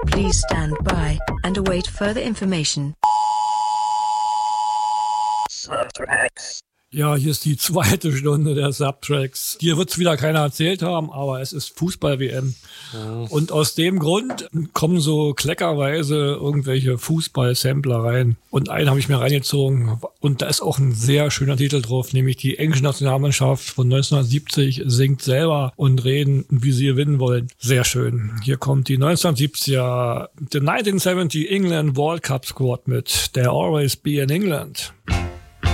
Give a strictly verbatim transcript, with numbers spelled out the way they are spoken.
Please stand by and await further information. Subtracks. Ja, hier ist die zweite Stunde der Subtracks. Dir wird's wieder keiner erzählt haben, aber es ist Fußball-W M. Ja. Und aus dem Grund kommen so kleckerweise irgendwelche Fußball-Sampler rein. Und einen habe ich mir reingezogen. Und da ist auch ein sehr schöner Titel drauf, nämlich die englische Nationalmannschaft von neunzehnhundertsiebzig singt selber und reden, wie sie gewinnen wollen. Sehr schön. Hier kommt die neunzehnhundertsiebziger The nineteen seventy England World Cup Squad mit There Always Be in England.